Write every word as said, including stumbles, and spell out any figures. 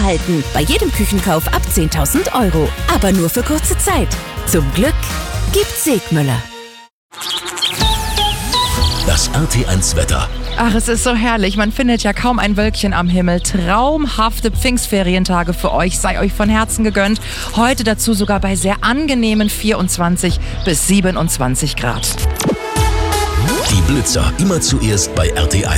erhalten. Bei jedem Küchenkauf ab zehntausend Euro. Aber nur für kurze Zeit. Zum Glück gibt's Segmüller. Das R T eins Wetter. Ach, es ist so herrlich. Man findet ja kaum ein Wölkchen am Himmel. Traumhafte Pfingstferientage für euch. Sei euch von Herzen gegönnt. Heute dazu sogar bei sehr angenehmen vierundzwanzig bis siebenundzwanzig Grad. Die Blitzer immer zuerst bei R T eins.